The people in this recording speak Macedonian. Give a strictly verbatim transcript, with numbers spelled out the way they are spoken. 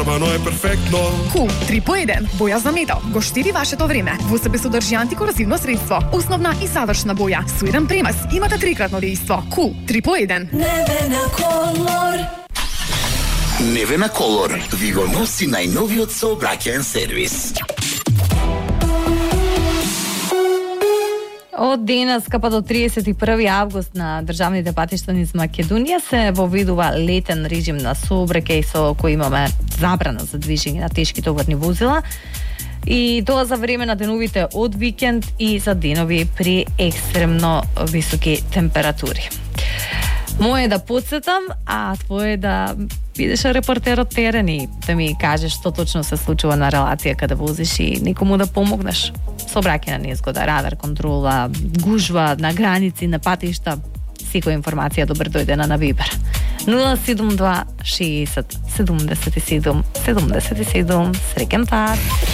Романо е перфектно. Кул три по еден, боја за метал, го штиди вашето време. Во себе содржи антикорозивно средство, основна и завршна боја, со еден премес, имате трикратно дејство. Кул три по еден. Невена Колор. Невена Колор ви го носи најновиот сообраќаен сервис. Од денеска па до триесет и први август на државните патишта низ Македонија се воведува летен режим на сообраќај со кој имаме забрана за движење на тешки товарни возила. И тоа за време на деновите од викенд и за денови при екстремно високи температури. Моje да подсетам, а твое да бидеш репортер од терен и да ми кажеш што точно се случува на релација каде возиш и некому да помогнеш. Сообраќајна незгода, радар контрола, гужва на граници, на патишта, секоја информација добро дојдена на Вибер. нула седум два шеесет седумдесет и седум седумдесет и седум. Среќен пат!